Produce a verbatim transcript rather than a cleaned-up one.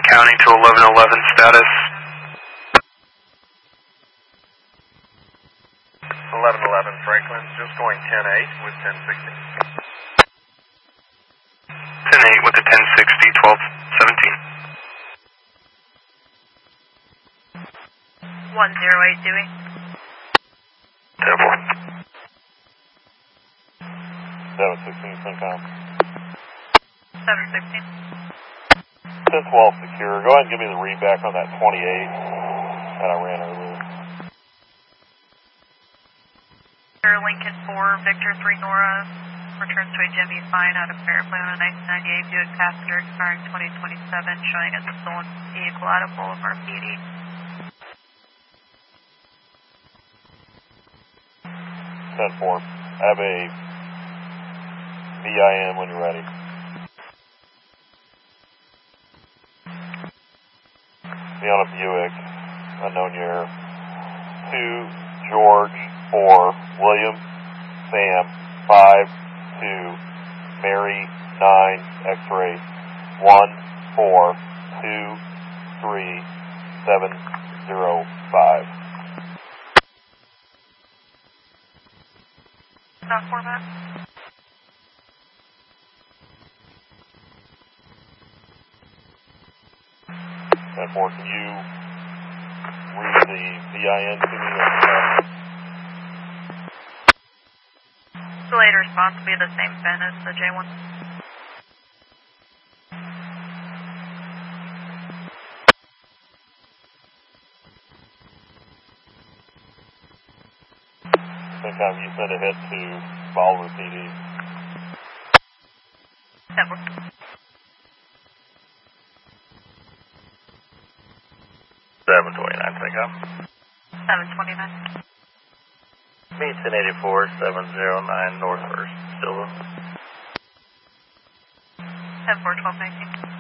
County to eleven eleven status. eleven eleven Franklin, just going ten eight with ten sixty. ten eight with the ten sixty, twelve seventeen. one zero eight Dewey. ten four. seven sixteen Syncom. seven sixteen. ten twelve secure. Go ahead and give me the read back on that twenty-eight that I ran earlier. Lincoln four, Victor three Nora, returns to a Jimmy Fine out of Fairplay on a nineteen ninety-eight Buick Passenger expiring twenty twenty-seven, showing as a stolen vehicle out of Boulevard P D. ten four. Have a V I N when you're ready. Be on a Buick, unknown year. two, George, four, William, Sam, five, two, Mary, nine, X-ray, one, four, two, three, seven, zero, five. Stop format. ten four, can you read the V I N to me? Delayed response will be the same V I N as the J one. Sometime you send ahead to Bolivar P D. seven twenty-nine, Syncom. seven twenty-nine. Me ten eighty-four, seven oh nine North First, Silva. ten four twelve nineteen.